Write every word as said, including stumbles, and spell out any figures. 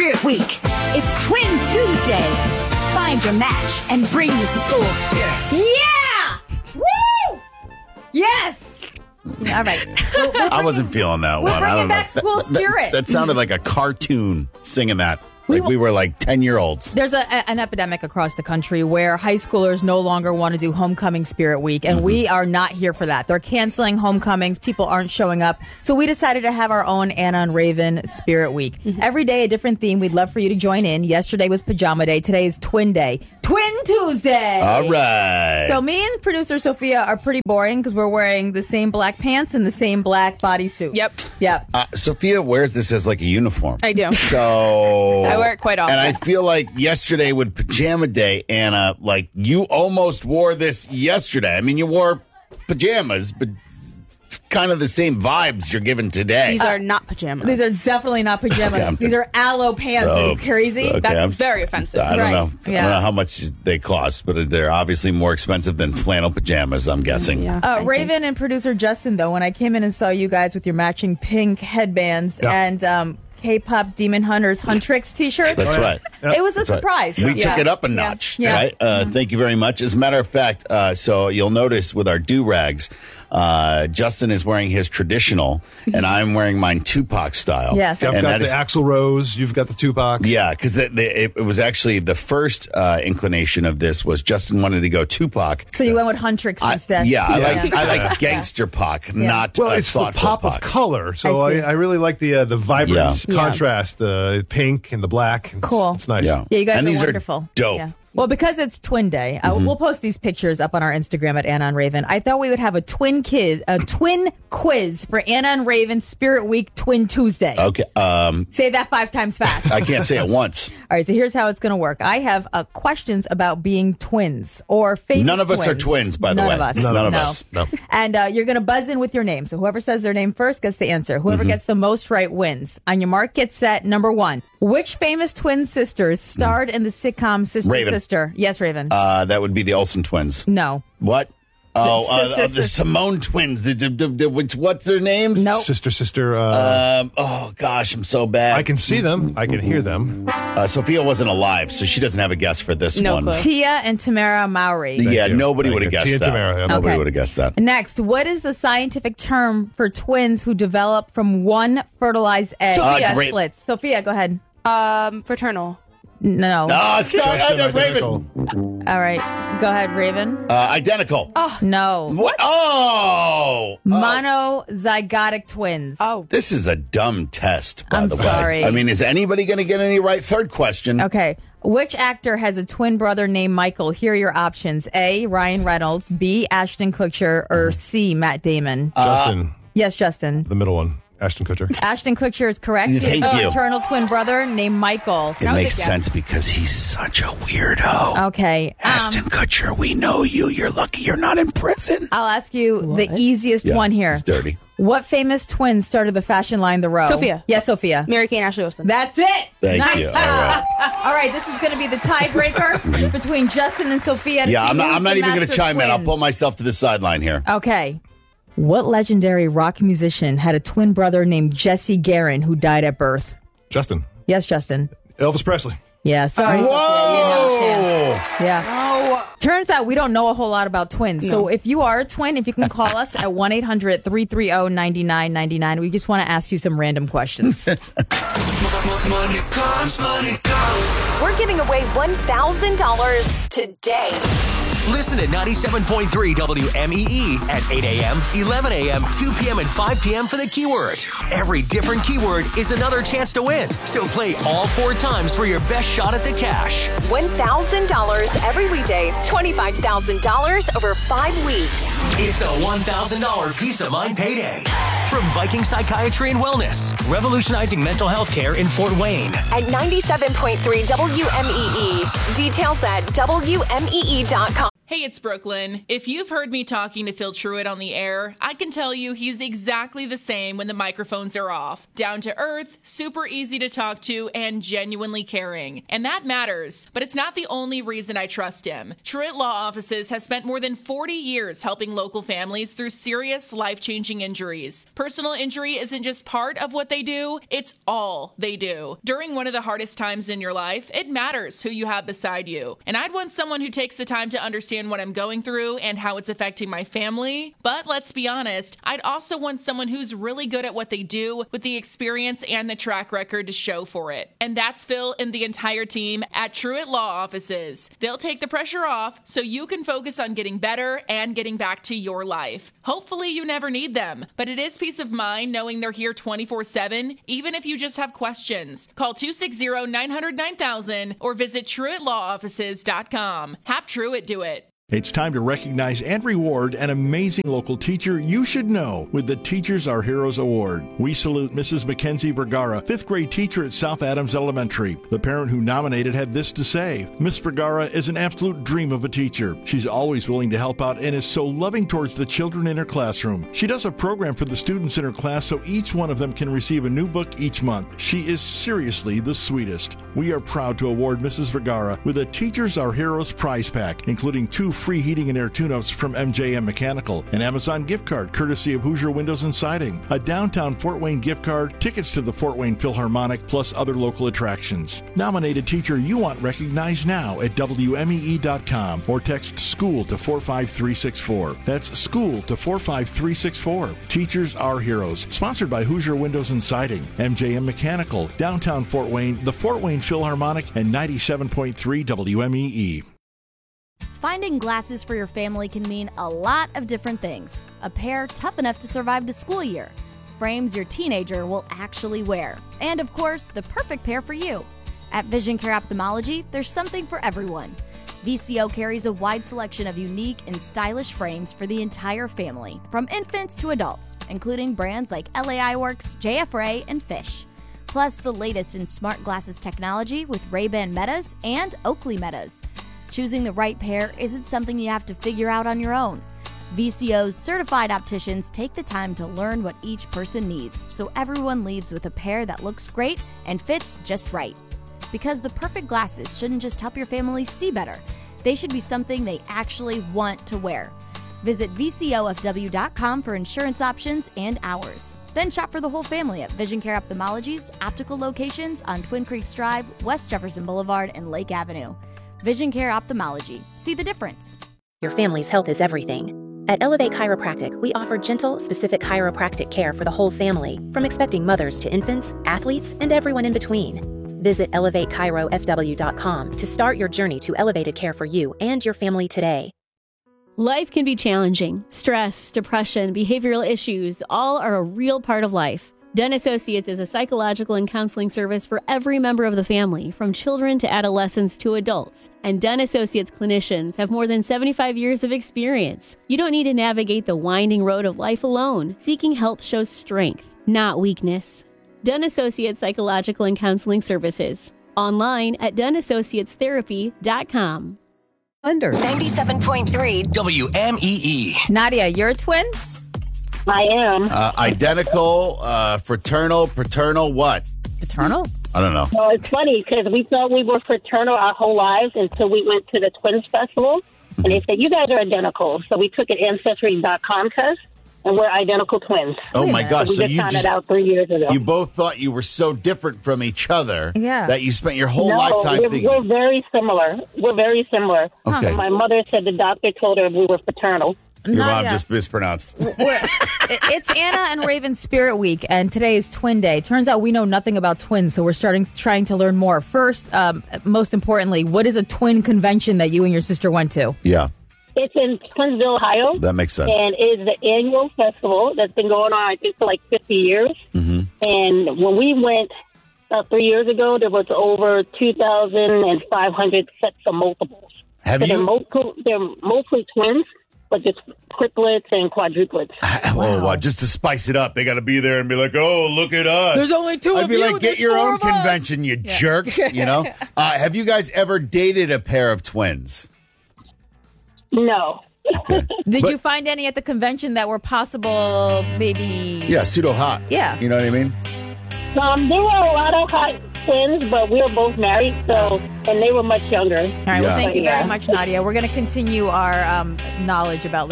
Spirit Week. It's Twin Tuesday. Find your match and bring the school spirit. Yeah! Woo! Yes! Yeah, all right. We're, we're bringing, I wasn't feeling that we're one. I bringing don't know. back school That- that- spirit. That, sounded like a cartoon singing that. Like we were like ten-year-olds. There's a, a, an epidemic across the country where high schoolers no longer want to do homecoming spirit week, and mm-hmm. we are not here for that. They're canceling homecomings. People aren't showing up. So we decided to have our own Anna and Raven Spirit Week. Mm-hmm. Every day a different theme. We'd love for you to join in. Yesterday was Pajama Day. Today is Twin Day. Twin Tuesday! All right. So me and producer Sophia are pretty boring because we're wearing the same black pants and the same black bodysuit. Yep. Yep. Uh, Sophia wears this as like a uniform. I do. So I wear it quite often. And I feel like yesterday with Pajama Day, Anna, like you almost wore this yesterday. I mean, you wore pajamas, but it's kind of the same vibes you're giving today. These are not pajamas. These are definitely not pajamas. Okay, These are aloe pants. Oh, are you crazy? okay, That's I'm- very offensive. I don't Right. know. I Yeah. don't know how much they cost, but they're obviously more expensive than flannel pajamas, I'm guessing. Yeah. Uh, Raven and producer Justin, though, when I came in and saw you guys with your matching pink headbands Yeah. and um, K-pop Demon Hunters Huntrix t-shirts, That's right. it was a That's right. surprise. We Yeah. took it up a Yeah. notch, Yeah. right? Uh, Thank you very much. As a matter of fact, uh, so you'll notice with our do-rags, uh, Justin is wearing his traditional, and I'm wearing mine Tupac style. Yes. I've and got that the is Axl Rose. You've got the Tupac. Yeah, because it, it, it was actually the first uh, inclination of this was Justin wanted to go Tupac. So you went with Huntrix I- instead. yeah, I Yeah. like I like gangster Pac, not Well, uh, it's the thoughtful pop Pac. of color, so I I, see. I, really like the uh, the vibrant Yeah. contrast, the pink and the black. It's, Cool. It's nice. Yeah. Yeah, you guys And are these are wonderful. dope. Yeah. Well, because it's Twin Day, uh, Mm-hmm. we'll post these pictures up on our Instagram at Anna and Raven. I thought we would have a twin quiz, a twin quiz for Anna and Raven Spirit Week Twin Tuesday. Okay, um, Say that five times fast. I can't say it once. All right, so here's how it's going to work. I have uh, questions about being twins or famous None of us are twins. twins, by the None way. Of us. None of No. us. No. And uh, you're going to buzz in with your name. So whoever says their name first gets the answer. Whoever Mm-hmm. gets the most right wins. On your mark, get set. Number one. Which famous twin sisters starred in the sitcom Sister Raven. Sister? Yes, Raven. Uh, that would be the Olsen twins. no. What? Oh, uh, sister, uh, the sister. Simone twins. The, the, the, the, what's, what's their names? Nope. Sister, sister. Uh, Um, oh, gosh, I'm so bad. I can see them. I can hear them. Uh, Sophia wasn't alive, so she doesn't have a guess for this No one. clue. Tia and Tamara Maury. Yeah, you. nobody Thank would have you. guessed Tia that. Tamara, yeah. Nobody Okay. would have guessed that. Next, what is the scientific term for twins who develop from one fertilized egg? Sophia. Uh, great. Splits. Sophia, go ahead. Um, fraternal. No. Oh, it's not Justin, uh, Raven. identical. All right. Go ahead, Raven. Uh, identical. No. What? Oh! Oh. Monozygotic twins. Oh. This is a dumb test, by I'm the sorry. way. I mean, is anybody going to get any right? Third question. Okay. Which actor has a twin brother named Michael? Here are your options. A. Ryan Reynolds. B. Ashton Kutcher. Or C. Matt Damon. Justin, Yes, Justin. the middle one. Ashton Kutcher. Ashton Kutcher is correct. He Thank has a you. maternal twin brother named Michael. It makes sense because he's such a weirdo. Okay. Um, Ashton Kutcher, we know you. You're lucky you're not in prison. I'll ask you the easiest Yeah, one here. It's dirty. What famous twin started the fashion line The Row? Sophia. Yes, Sophia. Mary Kay and Ashley Olsen. That's it. Thank nice you. All job. right. All right, this is going to be the tiebreaker between Justin and Sophia. to Yeah, see I'm not, who's I'm not the even going to master chime in. I'll twins. pull myself to the sideline here. Okay. What legendary rock musician had a twin brother named Jesse Garin who died at birth? Justin. Yes, Justin. Elvis Presley. Yeah, sorry. Sophia, you didn't have a chance. Whoa! Yeah. Turns out we don't know a whole lot about twins. So if you are a twin, if you can call us at one eight hundred three three zero nine nine nine nine, we just want to ask you some random questions. Money comes, money goes. We're giving away one thousand dollars today. Listen to ninety-seven point three W M E E at eight a.m., eleven a.m., two p.m., and five p.m. for the keyword. Every different keyword is another chance to win. So play all four times for your best shot at the cash. one thousand dollars every weekday, twenty-five thousand dollars over five weeks. It's a one thousand dollars Peace of Mind payday. From Viking Psychiatry and Wellness, revolutionizing mental health care in Fort Wayne. At ninety-seven point three W M E E. Details at W M E E dot com. Hey, it's Brooklyn. If you've heard me talking to Phil Truitt on the air, I can tell you he's exactly the same when the microphones are off. Down to earth, super easy to talk to, and genuinely caring. And that matters, but it's not the only reason I trust him. Truitt Law Offices has spent more than forty years helping local families through serious, life-changing injuries. Personal injury isn't just part of what they do, it's all they do. During one of the hardest times in your life, it matters who you have beside you. And I'd want someone who takes the time to understand what I'm going through and how it's affecting my family. But let's be honest, I'd also want someone who's really good at what they do with the experience and the track record to show for it. And that's Phil and the entire team at Truitt Law Offices. They'll take the pressure off so you can focus on getting better and getting back to your life. Hopefully you never need them, but it is peace of mind knowing they're here twenty-four seven, even if you just have questions. Call two six zero, nine hundred, nine thousand or visit truitt law offices dot com. Have Truitt do it. It's time to recognize and reward an amazing local teacher you should know with the Teachers Are Heroes Award. We salute Missus Mackenzie Vergara, fifth grade teacher at South Adams Elementary. The parent who nominated had this to say: Miss Vergara is an absolute dream of a teacher. She's always willing to help out and is so loving towards the children in her classroom. She does a program for the students in her class so each one of them can receive a new book each month. She is seriously the sweetest. We are proud to award Missus Vergara with a Teachers Are Heroes prize pack, including two free heating and air tune-ups from M J M Mechanical, an Amazon gift card courtesy of Hoosier Windows and Siding, a downtown Fort Wayne gift card, tickets to the Fort Wayne Philharmonic, plus other local attractions. Nominate a teacher you want recognized now at W M E E dot com or text SCHOOL to four five three six four. That's SCHOOL to four five three six four. Teachers Are Heroes. Sponsored by Hoosier Windows and Siding, M J M Mechanical, downtown Fort Wayne, the Fort Wayne Philharmonic, and ninety-seven point three W M E E. Finding glasses for your family can mean a lot of different things. A pair tough enough to survive the school year, frames your teenager will actually wear, and of course, the perfect pair for you. At Vision Care Ophthalmology, there's something for everyone. V C O carries a wide selection of unique and stylish frames for the entire family, from infants to adults, including brands like L A Eyeworks, J F Ray, and Fish. Plus, the latest in smart glasses technology with Ray-Ban Metas and Oakley Metas. Choosing the right pair isn't something you have to figure out on your own. V C O's certified opticians take the time to learn what each person needs, so everyone leaves with a pair that looks great and fits just right. Because the perfect glasses shouldn't just help your family see better, they should be something they actually want to wear. Visit V C O F W dot com for insurance options and hours. Then shop for the whole family at Vision Care Ophthalmology's optical locations on Twin Creeks Drive, West Jefferson Boulevard, and Lake Avenue. Vision Care Ophthalmology. See the difference. Your family's health is everything. At Elevate Chiropractic, we offer gentle, specific chiropractic care for the whole family, from expecting mothers to infants, athletes, and everyone in between. Visit elevate chiro f w dot com to start your journey to elevated care for you and your family today. Life can be challenging. Stress, depression, behavioral issues, all are a real part of life. Den Associates is a psychological and counseling service for every member of the family, from children to adolescents to adults. And Den Associates clinicians have more than seventy-five years of experience. You don't need to navigate the winding road of life alone. Seeking help shows strength, not weakness. Den Associates Psychological and Counseling Services. Online at den associates therapy dot com. Under ninety-seven point three W M E E. Nadia, you're a twin? I am. Uh, identical, uh, fraternal, paternal, what? Paternal? I don't know. No, it's funny because we thought we were fraternal our whole lives until we went to the Twins Festival. And they said, you guys are identical. So we took an ancestry dot com test, and we're identical twins. Oh, my gosh. So we So just you found just, it out three years ago. you both thought you were so different from each other Yeah. that you spent your whole no, lifetime we're, thinking. we're very similar. We're very similar. Okay. My mother said the doctor told her we were fraternal. Your mom Nadia. just mispronounced. It's Anna and Raven Spirit Week, and today is Twin Day. Turns out we know nothing about twins, so we're starting trying to learn more. First, um, most importantly, what is a twin convention that you and your sister went to? Yeah, It's in Twinsville, Ohio. that makes sense. And it's the annual festival that's been going on, I think, for like fifty years. Mm-hmm. And when we went uh, three years ago, there was over two thousand five hundred sets of multiples. Have so you? They're, multiple, they're mostly twins, but just triplets and quadruplets. Oh, wow. Just to spice it up, they got to be there and be like, "Oh, look at us." There's only two I'd of be you, like, "Get there's your four own of us." convention, you jerks!" You know. Uh, have you guys ever dated a pair of twins? No. Did But- you find any at the convention that were possible, maybe? Yeah, pseudo hot. Yeah. You know what I mean? Um, there were a lot of hot twins, but we were both married, so, and they were much younger. All right. Well, Yeah. thank you Yeah. very much, Nadia. We're going to continue our um, knowledge about